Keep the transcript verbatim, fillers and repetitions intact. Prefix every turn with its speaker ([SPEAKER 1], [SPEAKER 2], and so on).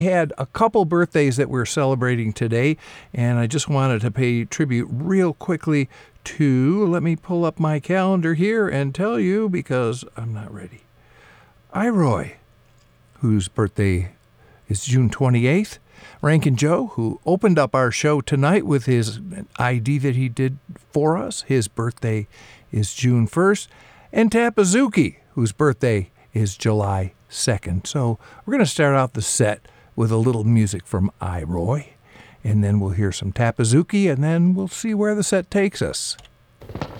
[SPEAKER 1] Had a couple birthdays that we're celebrating today, and I just wanted to pay tribute real quickly to, let me pull up my calendar here and tell you because I'm not ready. Iroy, whose birthday is June twenty-eighth. Rankin Joe, who opened up our show tonight with his I D that he did for us. His birthday is June first. And Tapazuki, whose birthday is July second. So we're going to start out the set with a little music from Iroy, and then we'll hear some Tapazuki, and then we'll see where the set takes us.